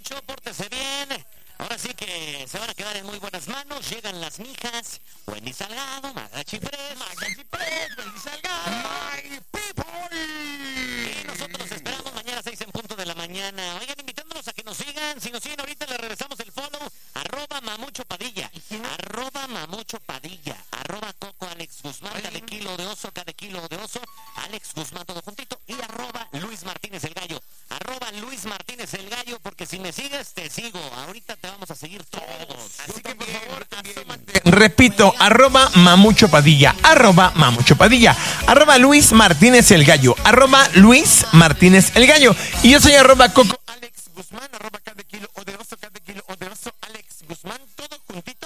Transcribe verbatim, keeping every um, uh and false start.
mucho, pórtese bien. Ahora sí que se van a quedar en muy buenas manos. Llegan las mijas. Wendy Salgado, Maga Chipres, Maga Chipres, Wendy Salgado. My people. Y nosotros esperamos mañana a seis en punto de la mañana. Oigan, invitándonos a que nos sigan. Si nos siguen ahorita les regresamos el follow. Arroba Mamucho Padilla. Arroba Mamucho Padilla. Arroba Coco Alex Guzmán. Cada kilo de oso, cada kilo de oso. Alex Guzmán todo juntito. Y arroba Luis Martínez el Gallo. Arroba Luis Martínez el Gallo, porque si me sigues, te sigo. Ahorita te vamos a seguir todos. Así que, por favor, asómate. Repito, arroba Mamucho Padilla, arroba Mamucho Padilla, arroba Luis Martínez el Gallo, arroba Luis Martínez el Gallo. Y yo soy arroba Coco Alex Guzmán, arroba cada kilo o de oso, cada kilo o de oso, Alex Guzmán, todo juntito.